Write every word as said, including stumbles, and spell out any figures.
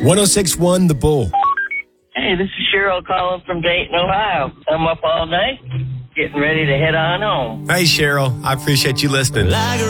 one oh six point one The Bull. Hey, this is Cheryl calling from Dayton, Ohio. I'm up all night, getting ready to head on home. Hey, Cheryl. I appreciate you listening.